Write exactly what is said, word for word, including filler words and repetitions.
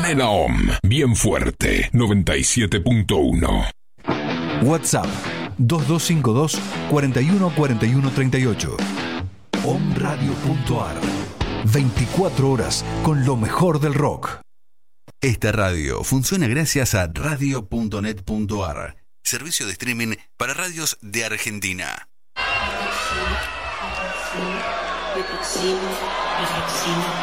En Ahom, bien fuerte, noventa y siete punto uno. WhatsApp dos dos cinco dos, cuatro uno cuatro uno tres ocho. Ahom Radio punto ar. veinticuatro horas con lo mejor del rock. Esta radio funciona gracias a radio punto net punto ar, servicio de streaming para radios de Argentina.